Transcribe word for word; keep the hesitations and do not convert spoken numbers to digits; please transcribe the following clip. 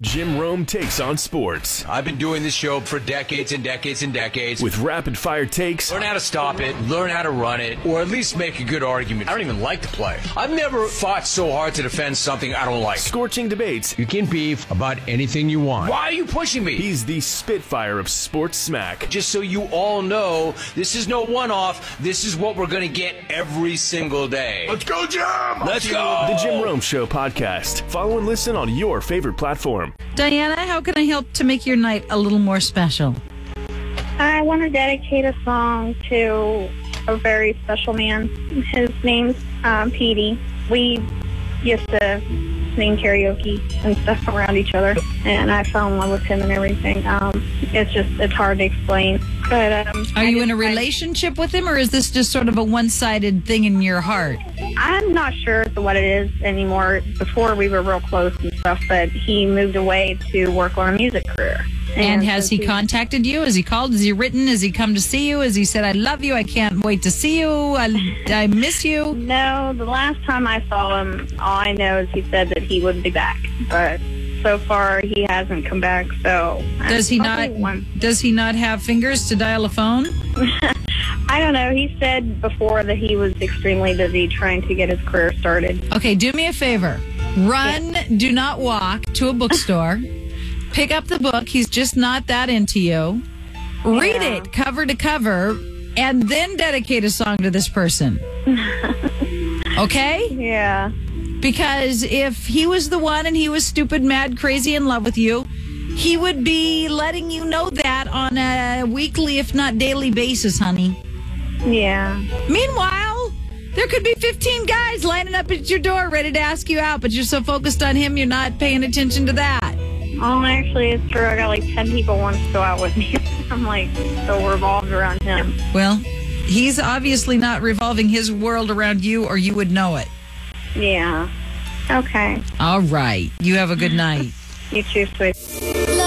Jim Rome takes on sports. I've been doing this show for decades and decades and decades. With rapid-fire takes. Learn how to stop it, learn how to run it, or at least make a good argument. I don't even like the play. I've never fought so hard to defend something I don't like. Scorching debates. You can beef about anything you want. Why are you pushing me? He's the Spitfire of sports smack. Just so you all know, this is no one-off. This is what we're going to get every single day. Let's go, Jim! Let's go! The Jim Rome Show podcast. Follow and listen on your favorite platform. Diana, how can I help to make your night a little more special? I want to dedicate a song to a very special man. His name's um, Petey. We used to sing karaoke and stuff around each other, and I fell in love with him and everything. Um, it's just, it's hard to explain. But um, Are I you just, in a relationship with him, or is this just sort of a one-sided thing in your heart? I, I'm not sure what it is anymore. Before we were real close and stuff, but he moved away to work on a music career. And has so he contacted you? Has he called? Has he written? Has he come to see you? Has he said, I love you, I can't wait to see you, I, I miss you? No, the last time I saw him, all I know is he said that he would be back. But so far, he hasn't come back, so... Does he not, one. does he not have fingers to dial a phone? I don't know. He said before that he was extremely busy trying to get his career started. Okay, do me a favor. Run, yeah. Do not walk to a bookstore. Pick up the book. He's just not that into you. Read Yeah. it cover to cover, and then dedicate a song to this person. Okay? Yeah. Because if he was the one and he was stupid, mad, crazy in love with you, he would be letting you know that on a weekly, if not daily basis, honey. Yeah. Meanwhile, there could be fifteen guys lining up at your door ready to ask you out, but you're so focused on him, you're not paying attention to that. Oh, actually, it's true. I got like ten people wants to go out with me. I'm like so revolved around him. Well, he's obviously not revolving his world around you, or you would know it. Yeah. Okay. All right. You have a good night. You too, sweet.